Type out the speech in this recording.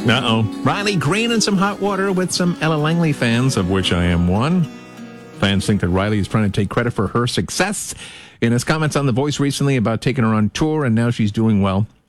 Uh-oh. Riley Green in some hot water with some Ella Langley fans, of which I am one. Fans think that Riley is trying to take credit for her success in his comments on The Voice recently about taking her on tour, and now she's doing well.